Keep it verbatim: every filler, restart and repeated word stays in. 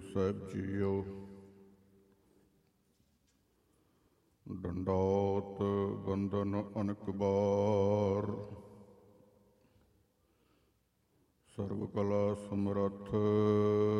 ਸਾਹਿਬ JIO. ਡੰਡੌਤ ਬੰਦਨ ਅਨਕ ਬਾਰ, ਸਰਬ ਕਲਾ ਸਮਰੱਥ